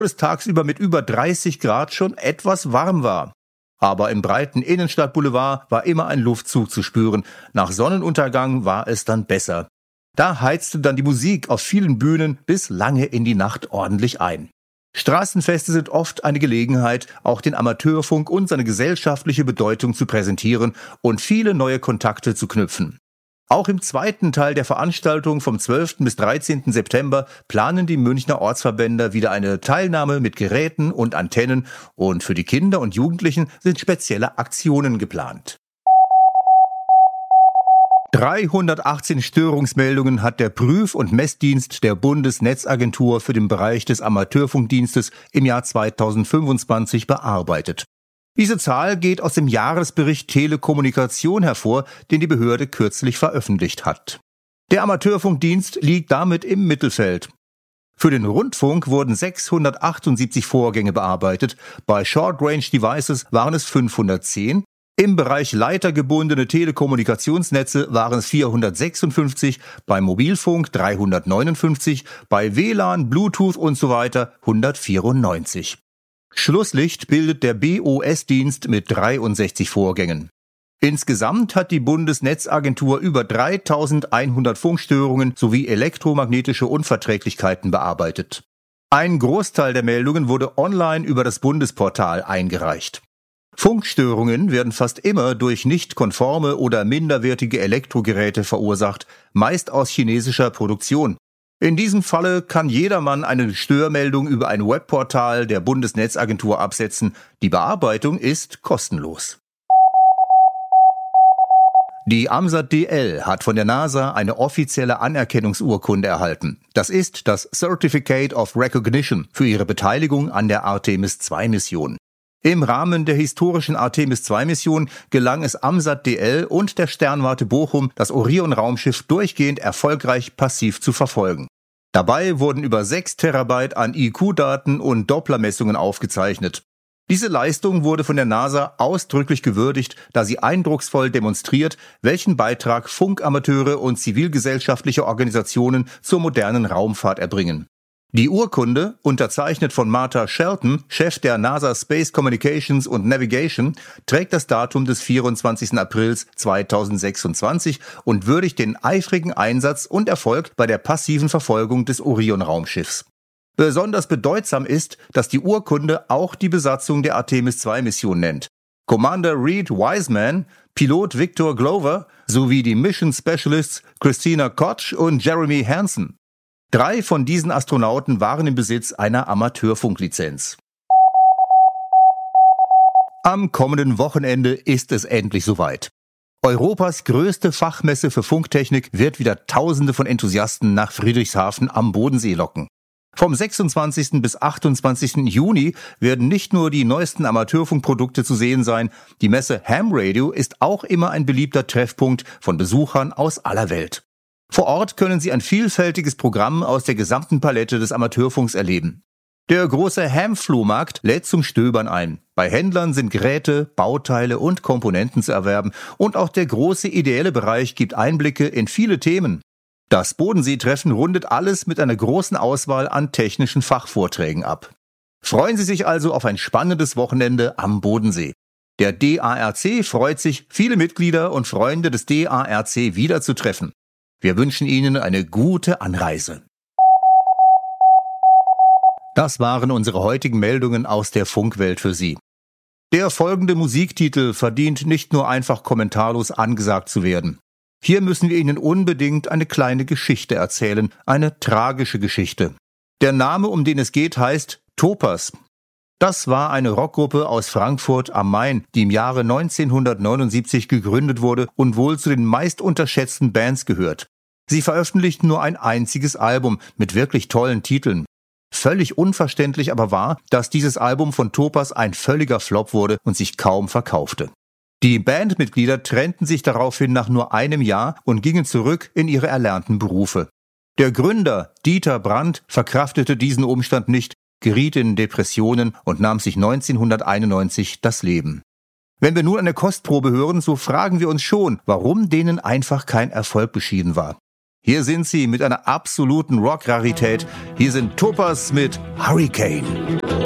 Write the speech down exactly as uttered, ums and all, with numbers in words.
es tagsüber mit über dreißig Grad schon etwas warm war. Aber im breiten Innenstadtboulevard war immer ein Luftzug zu spüren. Nach Sonnenuntergang war es dann besser. Da heizte dann die Musik auf vielen Bühnen bis lange in die Nacht ordentlich ein. Straßenfeste sind oft eine Gelegenheit, auch den Amateurfunk und seine gesellschaftliche Bedeutung zu präsentieren und viele neue Kontakte zu knüpfen. Auch im zweiten Teil der Veranstaltung vom zwölften bis dreizehnten September planen die Münchner Ortsverbände wieder eine Teilnahme mit Geräten und Antennen und für die Kinder und Jugendlichen sind spezielle Aktionen geplant. dreihundertachtzehn Störungsmeldungen hat der Prüf- und Messdienst der Bundesnetzagentur für den Bereich des Amateurfunkdienstes im Jahr zweitausendfünfundzwanzig bearbeitet. Diese Zahl geht aus dem Jahresbericht Telekommunikation hervor, den die Behörde kürzlich veröffentlicht hat. Der Amateurfunkdienst liegt damit im Mittelfeld. Für den Rundfunk wurden sechshundertachtundsiebzig Vorgänge bearbeitet, bei Short-Range Devices waren es fünfhundertzehn, im Bereich leitergebundene Telekommunikationsnetze waren es vierhundertsechsundfünfzig, beim Mobilfunk dreihundertneunundfünfzig, bei W L A N, Bluetooth und so weiter hundertvierundneunzig. Schlusslicht bildet der B O S-Dienst mit dreiundsechzig Vorgängen. Insgesamt hat die Bundesnetzagentur über dreitausendeinhundert Funkstörungen sowie elektromagnetische Unverträglichkeiten bearbeitet. Ein Großteil der Meldungen wurde online über das Bundesportal eingereicht. Funkstörungen werden fast immer durch nicht konforme oder minderwertige Elektrogeräte verursacht, meist aus chinesischer Produktion. In diesem Falle kann jedermann eine Störmeldung über ein Webportal der Bundesnetzagentur absetzen. Die Bearbeitung ist kostenlos. Die AMSAT D L hat von der NASA eine offizielle Anerkennungsurkunde erhalten. Das ist das Certificate of Recognition für ihre Beteiligung an der Artemis zwei Mission. Im Rahmen der historischen Artemis zwei Mission gelang es AMSAT D L und der Sternwarte Bochum, das Orion-Raumschiff durchgehend erfolgreich passiv zu verfolgen. Dabei wurden über sechs Terabyte an I Q-Daten und Dopplermessungen aufgezeichnet. Diese Leistung wurde von der NASA ausdrücklich gewürdigt, da sie eindrucksvoll demonstriert, welchen Beitrag Funkamateure und zivilgesellschaftliche Organisationen zur modernen Raumfahrt erbringen. Die Urkunde, unterzeichnet von Martha Shelton, Chef der NASA Space Communications und Navigation, trägt das Datum des vierundzwanzigsten April zweitausendsechsundzwanzig und würdigt den eifrigen Einsatz und Erfolg bei der passiven Verfolgung des Orion-Raumschiffs. Besonders bedeutsam ist, dass die Urkunde auch die Besatzung der Artemis zwei Mission nennt. Commander Reed Wiseman, Pilot Victor Glover sowie die Mission Specialists Christina Koch und Jeremy Hansen. Drei von diesen Astronauten waren im Besitz einer Amateurfunklizenz. Am kommenden Wochenende ist es endlich soweit. Europas größte Fachmesse für Funktechnik wird wieder Tausende von Enthusiasten nach Friedrichshafen am Bodensee locken. Vom sechsundzwanzigsten bis achtundzwanzigsten Juni werden nicht nur die neuesten Amateurfunkprodukte zu sehen sein, die Messe Ham Radio ist auch immer ein beliebter Treffpunkt von Besuchern aus aller Welt. Vor Ort können Sie ein vielfältiges Programm aus der gesamten Palette des Amateurfunks erleben. Der große Ham-Flohmarkt lädt zum Stöbern ein. Bei Händlern sind Geräte, Bauteile und Komponenten zu erwerben und auch der große ideelle Bereich gibt Einblicke in viele Themen. Das Bodensee-Treffen rundet alles mit einer großen Auswahl an technischen Fachvorträgen ab. Freuen Sie sich also auf ein spannendes Wochenende am Bodensee. Der D A R C freut sich, viele Mitglieder und Freunde des D A R C wiederzutreffen. Wir wünschen Ihnen eine gute Anreise. Das waren unsere heutigen Meldungen aus der Funkwelt für Sie. Der folgende Musiktitel verdient nicht nur einfach kommentarlos angesagt zu werden. Hier müssen wir Ihnen unbedingt eine kleine Geschichte erzählen, eine tragische Geschichte. Der Name, um den es geht, heißt Topaz. Das war eine Rockgruppe aus Frankfurt am Main, die im Jahre neunzehnhundertneunundsiebzig gegründet wurde und wohl zu den meist unterschätzten Bands gehört. Sie veröffentlichten nur ein einziges Album mit wirklich tollen Titeln. Völlig unverständlich aber war, dass dieses Album von Topaz ein völliger Flop wurde und sich kaum verkaufte. Die Bandmitglieder trennten sich daraufhin nach nur einem Jahr und gingen zurück in ihre erlernten Berufe. Der Gründer, Dieter Brandt, verkraftete diesen Umstand nicht, geriet in Depressionen und nahm sich neunzehnhunderteinundneunzig das Leben. Wenn wir nun eine Kostprobe hören, so fragen wir uns schon, warum denen einfach kein Erfolg beschieden war. Hier sind sie mit einer absoluten Rock-Rarität. Hier sind Topaz mit Hurricane.